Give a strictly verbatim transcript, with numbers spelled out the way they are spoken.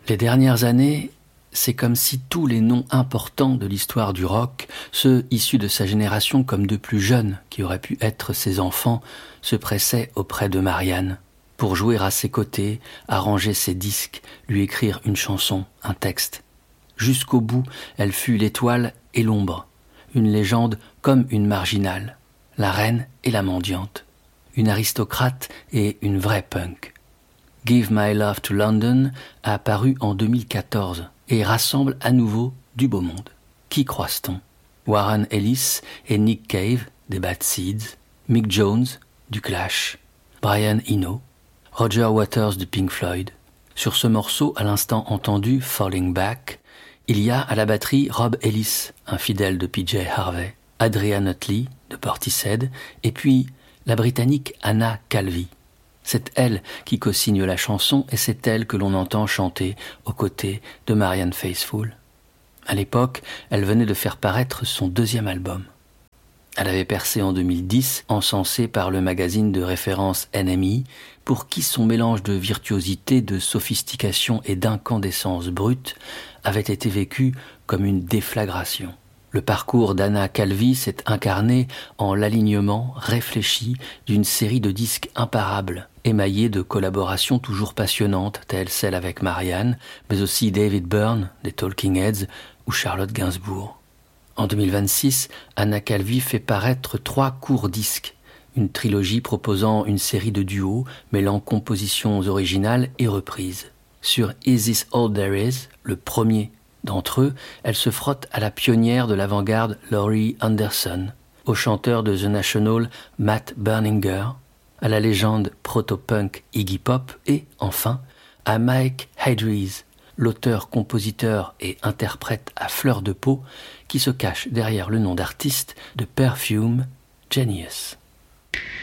Les dernières années, c'est comme si tous les noms importants de l'histoire du rock, ceux issus de sa génération comme de plus jeunes qui auraient pu être ses enfants, se pressaient auprès de Marianne pour jouer à ses côtés, arranger ses disques, lui écrire une chanson, un texte. Jusqu'au bout, elle fut l'étoile et l'ombre, une légende comme une marginale, la reine et la mendiante, une aristocrate et une vraie punk. Give My Love to London a apparu en deux mille quatorze et rassemble à nouveau du beau monde. Qui croise-t-on ? Warren Ellis et Nick Cave des Bad Seeds, Mick Jones du Clash, Brian Eno, Roger Waters de Pink Floyd. Sur ce morceau, à l'instant entendu, Falling Back, il y a à la batterie Rob Ellis, un fidèle de P J Harvey, Adrian Utley de Portishead, et puis la Britannique Anna Calvi. C'est elle qui co-signe la chanson et c'est elle que l'on entend chanter aux côtés de Marianne Faithfull. À l'époque, elle venait de faire paraître son deuxième album. Elle avait percé en deux mille dix, encensée par le magazine de référence N M E, pour qui son mélange de virtuosité, de sophistication et d'incandescence brute avait été vécu comme une déflagration. Le parcours d'Anna Calvi s'est incarné en l'alignement réfléchi d'une série de disques imparables, émaillés de collaborations toujours passionnantes, telles celles avec Marianne, mais aussi David Byrne, des Talking Heads, ou Charlotte Gainsbourg. En deux mille vingt-six, Anna Calvi fait paraître trois courts disques, une trilogie proposant une série de duos mêlant compositions originales et reprises. Sur Is This All There Is, le premier d'entre eux, elle se frotte à la pionnière de l'avant-garde Laurie Anderson, au chanteur de The National Matt Berninger, à la légende proto-punk Iggy Pop et, enfin, à Mike Hedries, l'auteur, compositeur et interprète à fleur de peau qui se cache derrière le nom d'artiste de Perfume Genius.